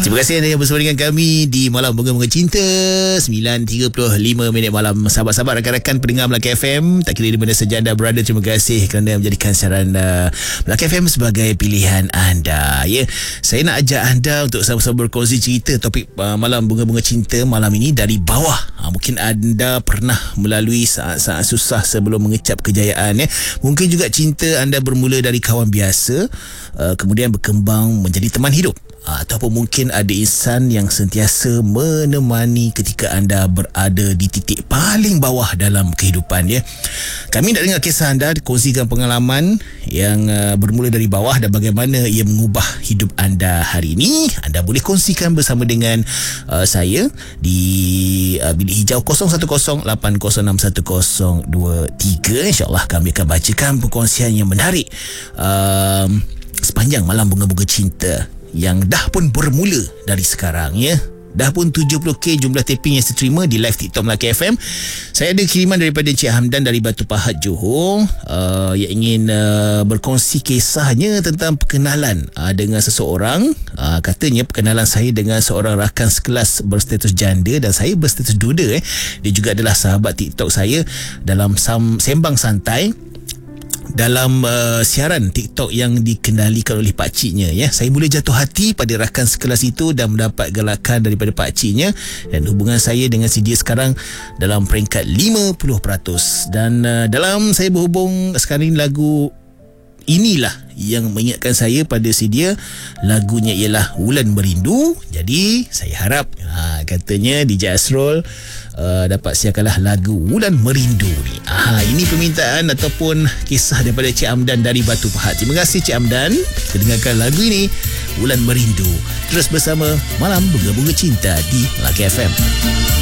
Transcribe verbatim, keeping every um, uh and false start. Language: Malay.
Terima kasih anda yang bersama dengan kami di Malam Bunga-Bunga Cinta, sembilan tiga puluh lima minit malam. Sahabat-sahabat, rakan-rakan pendengar Melaka F M, tak kira di mana saja anda berada, terima kasih kerana menjadikan siaran uh, Melaka F M sebagai pilihan anda. Ya, saya nak ajak anda untuk sama-sama berkongsi cerita topik uh, Malam Bunga-Bunga Cinta malam ini dari bawah. Uh, mungkin anda pernah melalui saat-saat susah sebelum mengecap kejayaan. Ya. Mungkin juga cinta anda bermula dari kawan biasa, uh, kemudian berkembang menjadi teman hidup. Ataupun mungkin ada insan yang sentiasa menemani ketika anda berada di titik paling bawah dalam kehidupan. Ya. Kami nak dengar kisah anda, kongsikan pengalaman yang uh, bermula dari bawah dan bagaimana ia mengubah hidup anda hari ini. Anda boleh kongsikan bersama dengan uh, saya di uh, bilik hijau kosong satu kosong lapan kosong enam satu kosong dua tiga. InsyaAllah kami akan bacakan perkongsian yang menarik uh, sepanjang Malam Bunga-Bunga Cinta yang dah pun bermula dari sekarang. Ya, dah pun tujuh puluh ribu jumlah taping yang saya terima di live TikTok Melaka F M. Saya ada kiriman daripada Encik Hamdan dari Batu Pahat, Johor, uh, yang ingin uh, berkongsi kisahnya tentang perkenalan uh, dengan seseorang. Uh, katanya perkenalan saya dengan seorang rakan sekelas berstatus janda dan saya berstatus duda. Eh. Dia juga adalah sahabat TikTok saya dalam sam- sembang santai dalam uh, siaran TikTok yang dikendalikan oleh pakciknya. Ya, saya mula jatuh hati pada rakan sekelas itu dan mendapat galakan daripada pakciknya, dan hubungan saya dengan si dia sekarang dalam peringkat lima puluh peratus. Dan uh, dalam saya berhubung sekarang ini, lagu inilah yang mengingatkan saya pada si dia. Lagunya ialah Wulan Merindu. Jadi saya harap ha, katanya D J Asrul uh, dapat siarkanlah lagu Wulan Merindu ni. Ah, ini permintaan ataupun kisah daripada Cik Amdan dari Batu Pahat. Terima kasih Cik Amdan. Kita dengarkan lagu ini, Wulan Merindu. Terus bersama Malam Bunga-Bunga Cinta di Melaka F M.